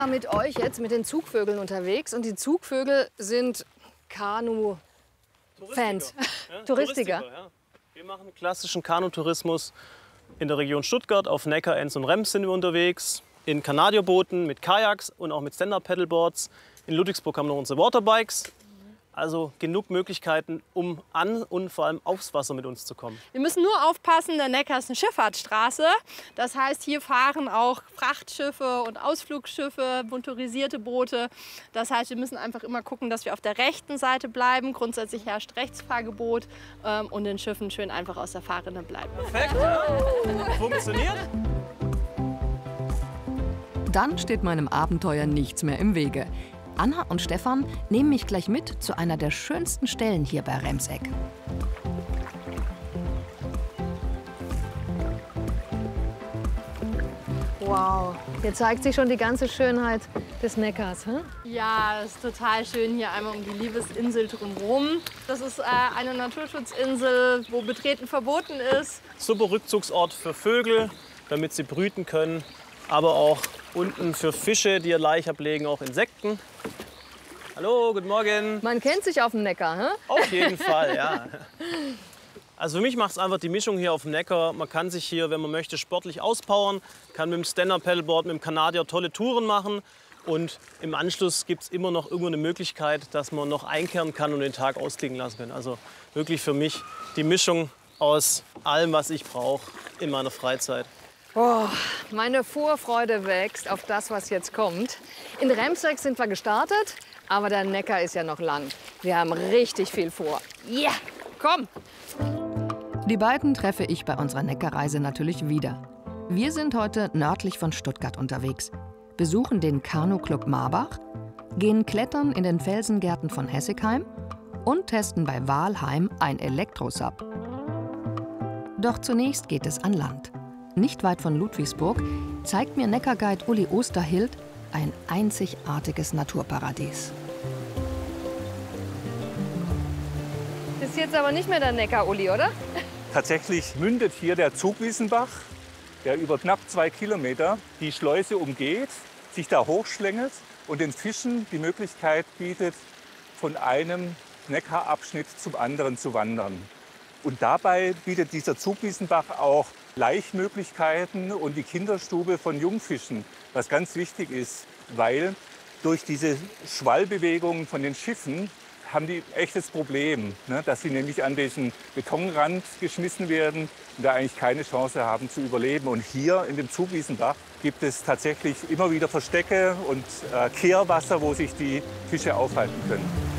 Mit euch jetzt mit den Zugvögeln unterwegs und die Zugvögel sind Kanu-Fans. Ja, Touristiker. Ja. Wir machen klassischen Kanutourismus in der Region Stuttgart. Auf Neckar, Enz und Rems sind wir unterwegs. In Kanadierbooten mit Kajaks und auch mit Stand-Up-Paddleboards. In Ludwigsburg haben wir noch unsere Waterbikes. Also genug Möglichkeiten, um an und vor allem aufs Wasser mit uns zu kommen. Wir müssen nur aufpassen, der Neckar ist eine Schifffahrtsstraße. Das heißt, hier fahren auch Frachtschiffe und Ausflugsschiffe, motorisierte Boote. Das heißt, wir müssen einfach immer gucken, dass wir auf der rechten Seite bleiben. Grundsätzlich herrscht Rechtsfahrgebot und den Schiffen schön einfach aus der Fahrrinne bleiben. Perfekt, ja. Funktioniert. Dann steht meinem Abenteuer nichts mehr im Wege. Anna und Stefan nehmen mich gleich mit zu einer der schönsten Stellen hier bei Remseck. Wow, hier zeigt sich schon die ganze Schönheit des Neckars. Hm? Ja, es ist total schön hier einmal um die Liebesinsel drumherum. Das ist eine Naturschutzinsel, wo Betreten verboten ist. Super Rückzugsort für Vögel, damit sie brüten können. Aber auch unten für Fische, die ihr Laich ablegen, auch Insekten. Hallo, guten Morgen. Man kennt sich auf dem Neckar, hm? Auf jeden Fall, ja. Also für mich macht es einfach die Mischung hier auf dem Neckar. Man kann sich hier, wenn man möchte, sportlich auspowern, kann mit dem Stand-Up-Paddleboard, mit dem Kanadier tolle Touren machen. Und im Anschluss gibt es immer noch irgendwo eine Möglichkeit, dass man noch einkehren kann und den Tag ausklingen lassen kann. Also wirklich für mich die Mischung aus allem, was ich brauche in meiner Freizeit. Oh, meine Vorfreude wächst auf das, was jetzt kommt. In Remseck sind wir gestartet, aber der Neckar ist ja noch lang. Wir haben richtig viel vor. Ja, yeah, komm! Die beiden treffe ich bei unserer Neckarreise natürlich wieder. Wir sind heute nördlich von Stuttgart unterwegs, besuchen den Kanu-Club Marbach, gehen klettern in den Felsengärten von Hessigheim und testen bei Walheim ein Elektrosub. Doch zunächst geht es an Land. Nicht weit von Ludwigsburg zeigt mir Neckarguide Uli Osterhild ein einzigartiges Naturparadies. Das ist jetzt aber nicht mehr der Neckar, Uli, oder? Tatsächlich mündet hier der Zugwiesenbach, der über knapp 2 Kilometer die Schleuse umgeht, sich da hochschlängelt und den Fischen die Möglichkeit bietet, von einem Neckarabschnitt zum anderen zu wandern. Und dabei bietet dieser Zugwiesenbach auch Laichmöglichkeiten und die Kinderstube von Jungfischen, was ganz wichtig ist, weil durch diese Schwallbewegungen von den Schiffen haben die ein echtes Problem, ne, dass sie nämlich an diesen Betonrand geschmissen werden und da eigentlich keine Chance haben zu überleben. Und hier in dem Zugwiesenbach gibt es tatsächlich immer wieder Verstecke und Kehrwasser, wo sich die Fische aufhalten können.